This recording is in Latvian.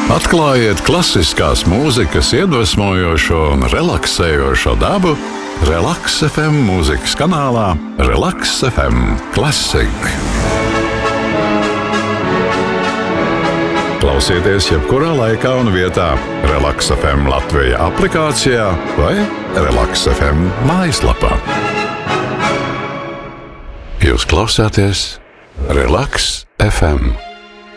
Atklājiet klasiskās mūzikas iedvesmojošo un relaksējošo dabu Relaks FM mūzikas kanālā Relaks FM Classic. Klausieties jebkurā laikā un vietā Relaks FM Latvija aplikācijā vai Relaks FM mājaslapā. Jūs klausāties Relaks FM.